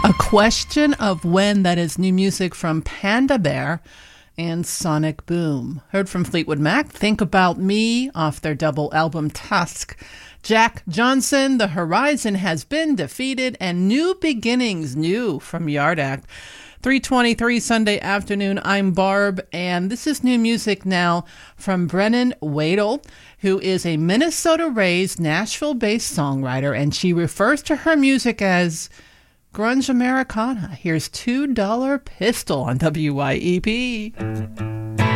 A Question of When, that is new music from Panda Bear and Sonic Boom. Heard from Fleetwood Mac, Think About Me, off their double album Tusk. Jack Johnson, The Horizon Has Been Defeated, and New Beginnings, new from Yard Act. 3:23 Sunday afternoon, I'm Barb, and this is new music now from Brennan Wadle, who is a Minnesota-raised, Nashville-based songwriter, and she refers to her music as grunge Americana. Here's $2 Pistol on WYEP.